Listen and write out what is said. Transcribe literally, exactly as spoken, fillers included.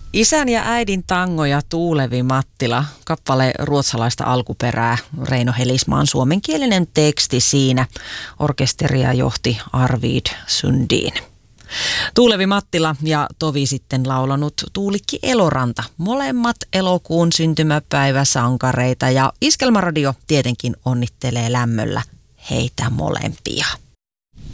Isän ja äidin tango ja Tuulevi Mattila, kappale ruotsalaista alkuperää, Reino Helismaan suomenkielinen teksti siinä. Orkesteria johti Arvid Sundin. Tuulevi Mattila ja tovi sitten laulanut Tuulikki Eloranta, molemmat elokuun syntymäpäiväsankareita, ja Iskelmäradio tietenkin onnittelee lämmöllä heitä molempia.